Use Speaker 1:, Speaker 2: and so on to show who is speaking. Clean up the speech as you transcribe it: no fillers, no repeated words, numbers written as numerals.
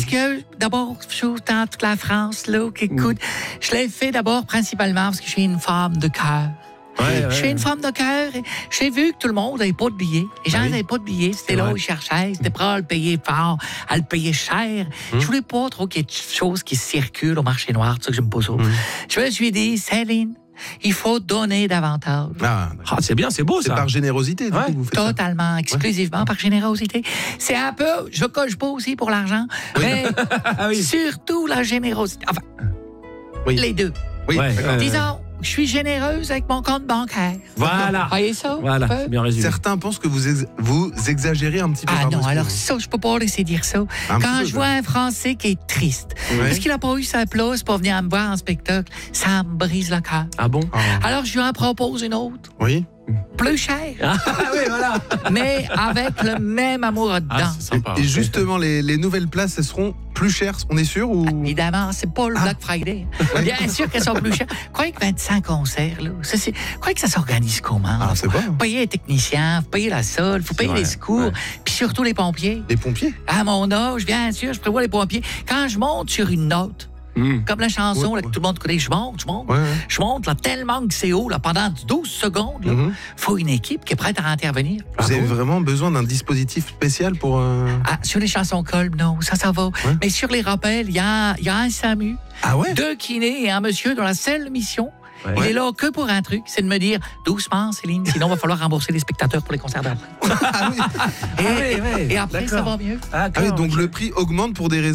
Speaker 1: que, d'abord, je dans toute la France, là, écoute, je l'ai fait d'abord principalement parce que je suis une femme de cœur. Je suis une femme de cœur. J'ai vu que tout le monde n'avait pas de billets. Les gens n'avaient pas de billets. C'était là où ils cherchaient. C'était prêt à le payer fort, à le payer cher. Je voulais pas trop qu'il y ait de choses qui circulent au marché noir. C'est ça que j'aime pas ça. Je me suis dit, Céline, il faut donner davantage.
Speaker 2: C'est bien, c'est beau ça.
Speaker 3: C'est par générosité, du coup, vous faites
Speaker 1: Totalement, exclusivement par générosité. C'est un peu, je coche pas aussi pour l'argent, mais surtout la générosité. Enfin, les deux.
Speaker 3: Oui,
Speaker 1: disons, je suis généreuse avec mon compte bancaire.
Speaker 2: Voilà.
Speaker 1: Voyez ça?
Speaker 2: Voilà, c'est bien résumé.
Speaker 3: Certains pensent que vous exagérez un petit peu.
Speaker 1: Non, alors ça, je peux pas laisser dire ça. Quand je vois un Français qui est triste, parce qu'il a pas eu sa place pour venir me voir en spectacle, ça me brise le cœur.
Speaker 2: Ah bon?
Speaker 1: Alors, je lui en propose une autre.
Speaker 3: Oui.
Speaker 1: Plus cher.
Speaker 2: Oui, voilà.
Speaker 1: Mais avec le même amour dedans.
Speaker 2: C'est sympa.
Speaker 3: Et justement, les nouvelles places, elles seront plus chères, on est sûr ou...
Speaker 1: Évidemment, c'est pas le Black Friday. Bien sûr qu'elles sont plus chères. Croyez que 25 concerts, là, croyez que ça s'organise comment?
Speaker 3: c'est pas.
Speaker 1: Faut payer les techniciens, faut payer la sol, faut payer les secours, puis surtout les pompiers.
Speaker 3: Les pompiers?
Speaker 1: À mon âge, bien sûr, je prévois les pompiers. Quand je monte sur une note, comme la chanson là, que tout le monde connaît, je monte. Je monte là, tellement que c'est haut là, pendant 12 secondes. Il faut une équipe qui est prête à intervenir.
Speaker 3: Vous avez vraiment besoin d'un dispositif spécial pour...
Speaker 1: Sur les chansons colbes, non, ça va. Mais sur les rappels, il y a un SAMU, 2 kinés et un monsieur dont la seule mission, il est là que pour un truc, c'est de me dire doucement, Céline, sinon il va falloir rembourser les spectateurs pour les concerts d'après. Et après, ça va mieux.
Speaker 3: Donc le prix augmente pour des raisons